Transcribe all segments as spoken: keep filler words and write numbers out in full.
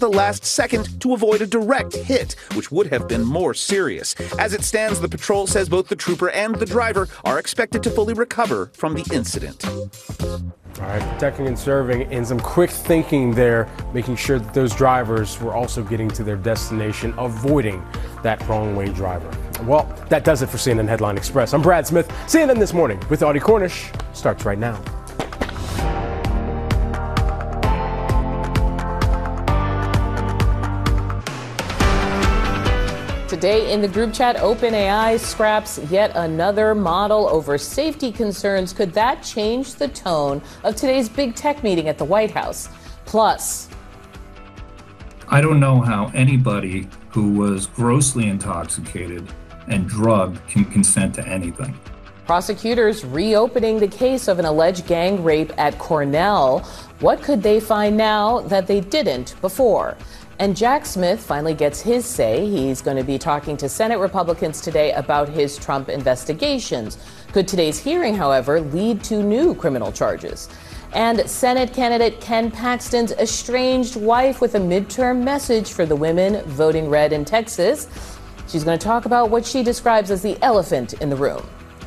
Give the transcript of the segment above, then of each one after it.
the last second to avoid a direct hit, which would have been more serious. As it stands, the patrol says both the trooper and the driver are expected to fully recover from the incident. All right, protecting and serving, and some quick thinking there, making sure that those drivers were also getting to their destination, avoiding that wrong way driver. Well, that does it for C N N Headline Express. I'm Brad Smith. C N N This Morning with Audie Cornish starts right now. Today in the group chat, OpenAI scraps yet another model over safety concerns. Could that change the tone of today's big tech meeting at the White House? Plus, I don't know how anybody who was grossly intoxicated and drugged can consent to anything. prosecutors reopening the case of an alleged gang rape at Cornell. What could they find now that they didn't before? And Jack Smith finally gets his say. He's going to be talking to Senate Republicans today about his Trump investigations. Could today's hearing, however, lead to new criminal charges? And Senate candidate Ken Paxton's estranged wife with a midterm message for the women voting red in Texas. She's going to talk about what she describes as the elephant in the room.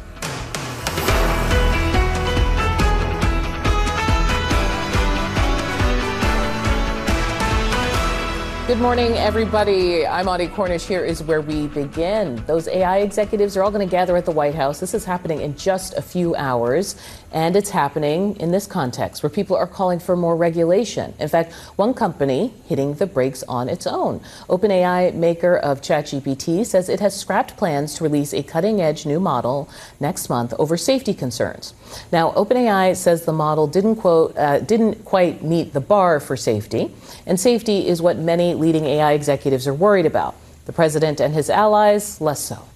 Good morning, everybody. I'm Audie Cornish. Here is where we begin. Those A I executives are all going to gather at the White House. This is happening in just a few hours, and it's happening in this context where people are calling for more regulation. In fact, one company hitting the brakes on its own. OpenAI, maker of ChatGPT, says it has scrapped plans to release a cutting-edge new model next month over safety concerns. Now, OpenAI says the model didn't quote uh, didn't quite meet the bar for safety, and safety is what many leading A I executives are worried about. The president and his allies, less so.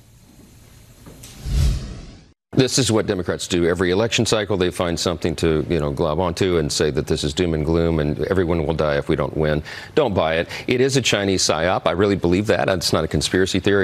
This is what Democrats do every election cycle. They find something to, you know, glob onto and say that this is doom and gloom and everyone will die if we don't win. Don't buy it. It is a Chinese psyop. I really believe that. It's not a conspiracy theory.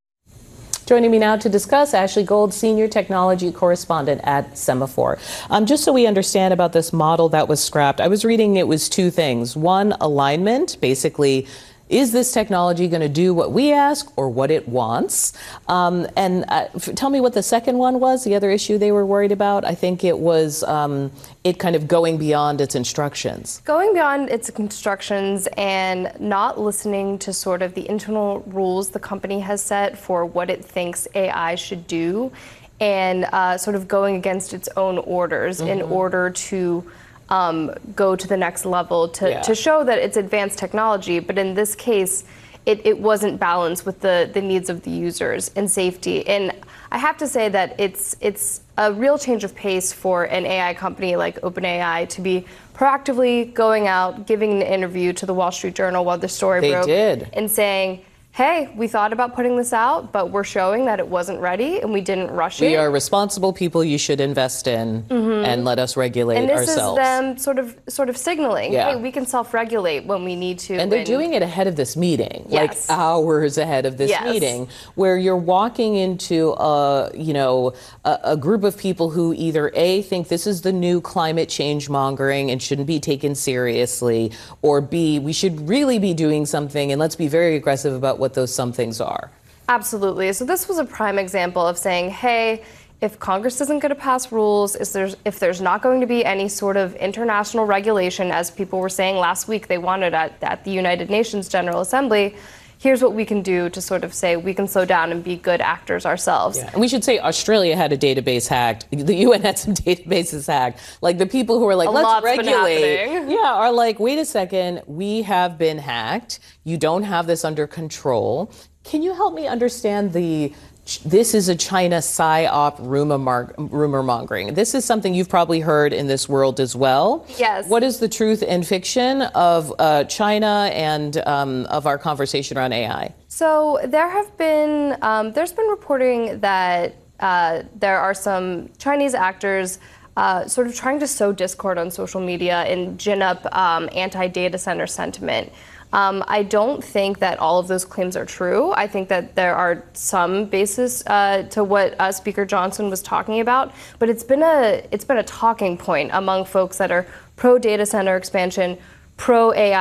Joining me now to discuss, Ashley Gold, senior technology correspondent at Semaphore. Um, just so we understand about this model that was scrapped, I was reading it was two things. One, alignment, basically, is this technology going to do what we ask or what it wants? Um, and uh, f- tell me what the second one was, the other issue they were worried about. I think it was um, it kind of going beyond its instructions. Going beyond its instructions and not listening to sort of the internal rules the company has set for what it thinks A I should do, and uh, sort of going against its own orders mm-hmm. in order to Um, go to the next level to, yeah. to show that it's advanced technology. But in this case, it, it wasn't balanced with the, the needs of the users and safety. And I have to say that it's it's a real change of pace for an A I company like OpenAI to be proactively going out, giving an interview to the Wall Street Journal while the story they broke, did. and saying, hey, we thought about putting this out, but we're showing that it wasn't ready and we didn't rush we it. We are responsible people you should invest in mm-hmm. and let us regulate and this ourselves. is them sort of sort of signaling, yeah. hey, we can self-regulate when we need to. And they're and doing it ahead of this meeting, yes. like hours ahead of this yes. meeting, where you're walking into a, you know, a, a group of people who either A, think this is the new climate change mongering and shouldn't be taken seriously, or B, we should really be doing something and let's be very aggressive about what those some things are. Are. Absolutely. So this was a prime example of saying, hey, if Congress isn't going to pass rules, is there's, if there's not going to be any sort of international regulation, as people were saying last week they wanted at, at the United Nations General Assembly, here's what we can do to sort of say we can slow down and be good actors ourselves. Yeah. And we should say Australia had a database hacked. The U N had some databases hacked. Like the people who are like, a let's regulate. Been yeah, are like, wait a second, we have been hacked. You don't have this under control. Can you help me understand the, this is a China psyop rumor, mar- rumor mongering. This is something you've probably heard in this world as well. Yes. What is the truth and fiction of uh, China and um, of our conversation around A I? So there have been, um, there's been reporting that uh, there are some Chinese actors uh, sort of trying to sow discord on social media and gin up um, anti-data center sentiment. Um, I don't think that all of those claims are true. I think that there are some basis uh, to what uh, Speaker Johnson was talking about, but it's been a it's been a talking point among folks that are pro data center expansion, pro A I.